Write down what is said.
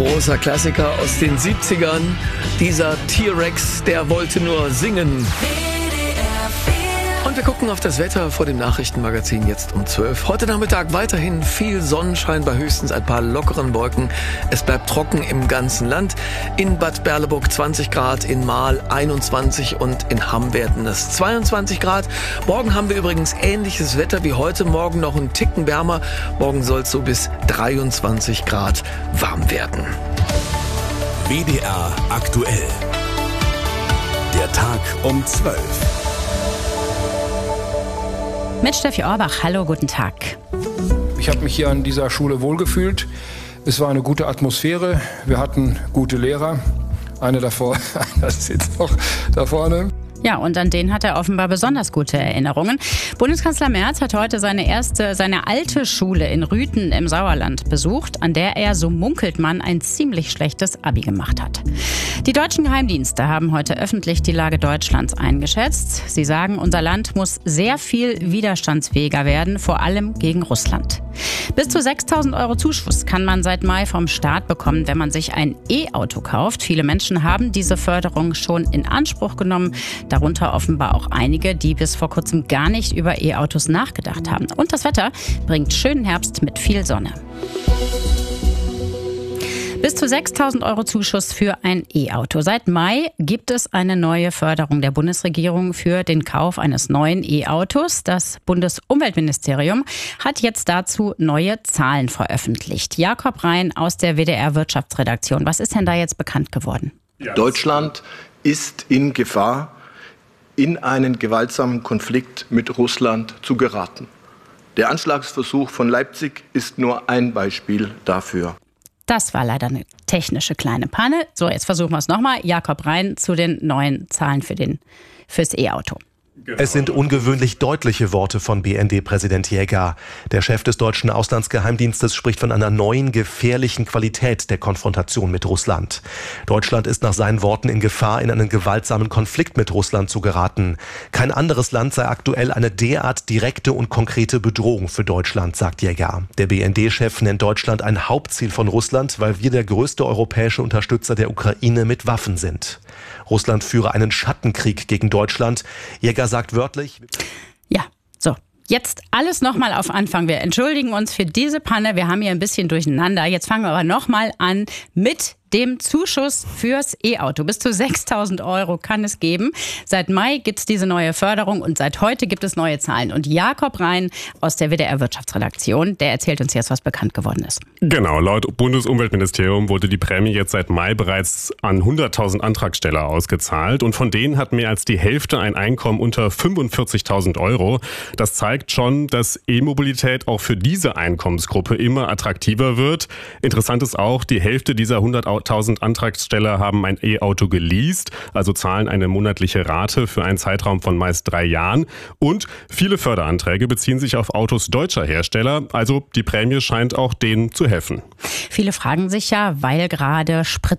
Großer Klassiker aus den 70ern. Dieser T-Rex, der wollte nur singen. Und wir gucken auf das Wetter vor dem Nachrichtenmagazin jetzt um 12. Heute Nachmittag weiterhin viel Sonnenschein bei höchstens ein paar lockeren Wolken. Es bleibt trocken im ganzen Land. In Bad Berleburg 20 Grad, in Marl 21 und in Hamm werden es 22 Grad. Morgen haben wir übrigens ähnliches Wetter wie heute. Morgen noch einen Ticken wärmer. Morgen soll es so bis 23 Grad warm werden. WDR aktuell. Der Tag um 12. Mit Steffi Orbach, hallo, guten Tag. Ich habe mich hier an dieser Schule wohlgefühlt. Es war eine gute Atmosphäre. Wir hatten gute Lehrer. Eine davor, das sitzt noch da vorne. Ja, und an den hat er offenbar besonders gute Erinnerungen. Bundeskanzler Merz hat heute seine alte Schule in Rüthen im Sauerland besucht, an der er, so munkelt man, ein ziemlich schlechtes Abi gemacht hat. Die deutschen Geheimdienste haben heute öffentlich die Lage Deutschlands eingeschätzt. Sie sagen, unser Land muss sehr viel widerstandsfähiger werden, vor allem gegen Russland. Bis zu 6.000 € Zuschuss kann man seit Mai vom Staat bekommen, wenn man sich ein E-Auto kauft. Viele Menschen haben diese Förderung schon in Anspruch genommen. Darunter offenbar auch einige, die bis vor kurzem gar nicht über E-Autos nachgedacht haben. Und das Wetter bringt schönen Herbst mit viel Sonne. Bis zu 6.000 € Zuschuss für ein E-Auto. Seit Mai gibt es eine neue Förderung der Bundesregierung für den Kauf eines neuen E-Autos. Das Bundesumweltministerium hat jetzt dazu neue Zahlen veröffentlicht. Jakob Rhein aus der WDR Wirtschaftsredaktion. Was ist denn da jetzt bekannt geworden? Deutschland ist in Gefahr, in einen gewaltsamen Konflikt mit Russland zu geraten. Der Anschlagsversuch von Leipzig ist nur ein Beispiel dafür. Das war leider eine technische kleine Panne. So, jetzt versuchen wir es nochmal. Jakob Rhein zu den neuen Zahlen fürs E-Auto. Es sind ungewöhnlich deutliche Worte von BND-Präsident Jäger. Der Chef des deutschen Auslandsgeheimdienstes spricht von einer neuen, gefährlichen Qualität der Konfrontation mit Russland. Deutschland ist nach seinen Worten in Gefahr, in einen gewaltsamen Konflikt mit Russland zu geraten. Kein anderes Land sei aktuell eine derart direkte und konkrete Bedrohung für Deutschland, sagt Jäger. Der BND-Chef nennt Deutschland ein Hauptziel von Russland, weil wir der größte europäische Unterstützer der Ukraine mit Waffen sind. Russland führe einen Schattenkrieg gegen Deutschland. Jäger sagt wörtlich: Ja, so. Jetzt alles nochmal auf Anfang. Wir entschuldigen uns für diese Panne. Wir haben hier ein bisschen durcheinander. Jetzt fangen wir aber nochmal an mit dem Zuschuss fürs E-Auto. Bis zu 6.000 € kann es geben. Seit Mai gibt es diese neue Förderung und seit heute gibt es neue Zahlen. Und Jakob Rhein aus der WDR Wirtschaftsredaktion, der erzählt uns jetzt, was bekannt geworden ist. Genau, laut Bundesumweltministerium wurde die Prämie jetzt seit Mai bereits an 100.000 Antragsteller ausgezahlt. Und von denen hat mehr als die Hälfte ein Einkommen unter 45.000 €. Das zeigt schon, dass E-Mobilität auch für diese Einkommensgruppe immer attraktiver wird. Interessant ist auch, die Hälfte dieser 100.000 Antragsteller haben ein E-Auto geleast, also zahlen eine monatliche Rate für einen Zeitraum von meist 3 Jahren. Und viele Förderanträge beziehen sich auf Autos deutscher Hersteller, also die Prämie scheint auch denen zu helfen. Viele fragen sich ja, weil gerade Sprit